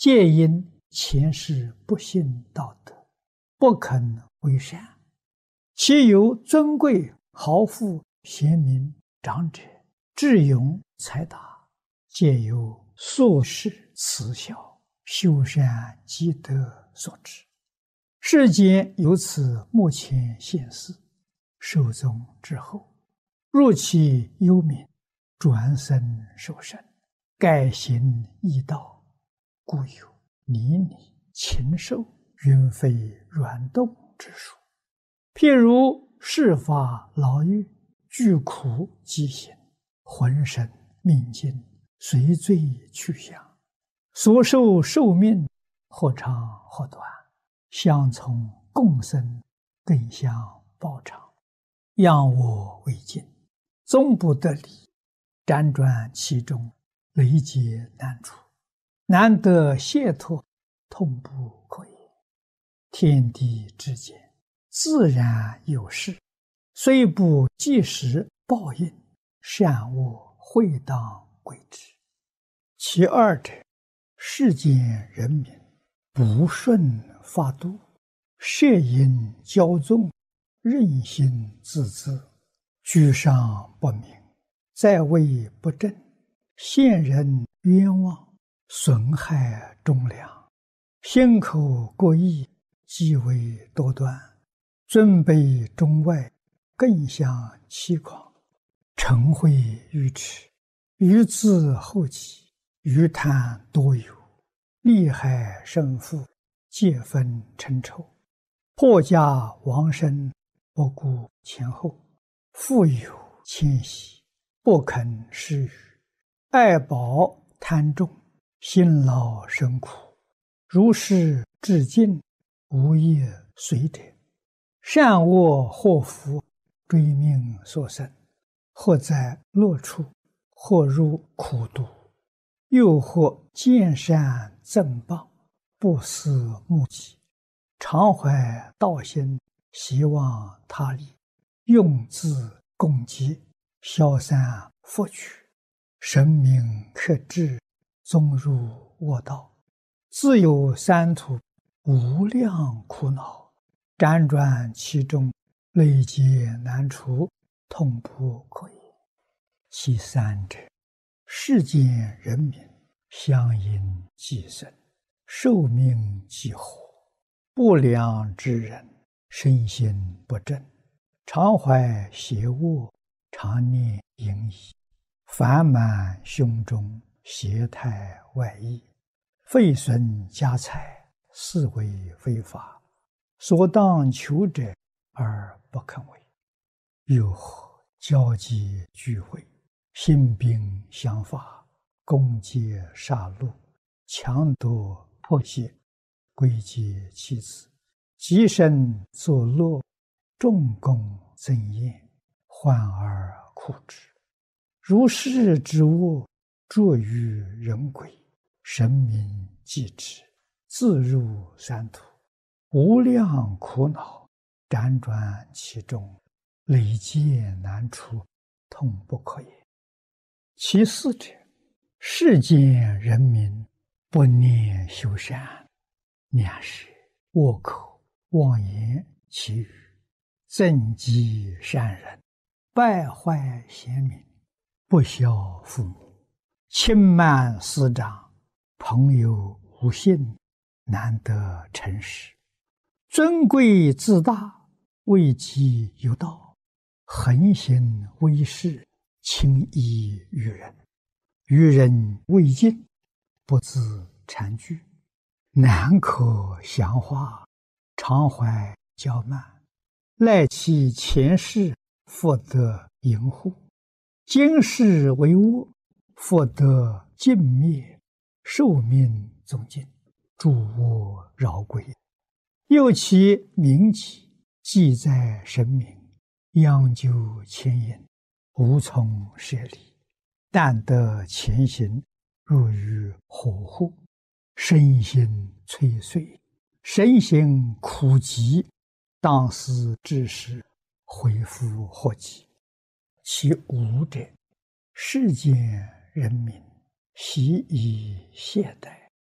皆因前世不信道德，不肯为善。其有尊贵豪富贤明长者，智勇才达，皆由宿世慈孝修善积德所致。世间由此目前现世，寿终之后，入其幽冥，转生受生，改行异道，故有泥泞、禽兽、云飞软动之说。譬如世法牢狱，具苦极刑，浑身命尽，随罪去向，所受寿命或长或短，相从共生，更相报偿，仰我为镜，终不得离，辗转其中，累劫难除，难得解脱，痛不可言。天地之间，自然有事，虽不即时报应，善恶会当归之。其二者，世间人民不顺法度，摄引骄纵，任性自恣，居上不明，在位不正，陷人冤枉，损害忠良，心口过意，极为多端，尊卑中外，更相欺诳，嗔恚愚痴，愚自后己，愚贪多有，利害生父，皆分嗔臭，破家亡身，不顾前后，富有谦息，不肯施予，爱宝贪重，辛劳生苦，如是至尽，无业随者，善恶祸福，追命所生，或在乐处，或入苦毒，又或见善赠报，不思目己，常怀道心，希望他利，用自共济，消散福取，神明克制，终入恶道，自有三途，无量苦恼，辗转其中，累劫难除，痛不可言。其三者，世间人民相因寄生，寿命既活，不良之人，身心不正，常怀邪恶，常念淫逸，烦满胸中，邪态外溢，废损家财，是为非法，所当求者而不肯为。又或交际聚会，兴兵相伐，攻击杀戮，强夺迫胁，归结妻子，极身作乐，众功增宴，患而苦之。如是之恶，著于人鬼，神明继之，自入三途，无量苦恼，辗转其中，累劫难除，痛不可言。其四者，世间人民不念修善，两舌恶口妄言绮语，憎嫉善人，败坏贤明，不孝父母，轻慢师长，朋友无信，难得诚实，尊贵自大，位极有道，横行威势，轻易于人，于人未尽，不自惭惧，难可详化，常怀骄慢，赖其前世，复得淫护，今世为恶，复得尽灭，寿命终尽，诸恶饶归。又其名己，记在神明，央究牵引，无从舍离，但得前行，入于火户，身心摧碎，身心苦极，当思之时，恢复祸及。其五者，世间人民习以懈怠，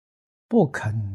不肯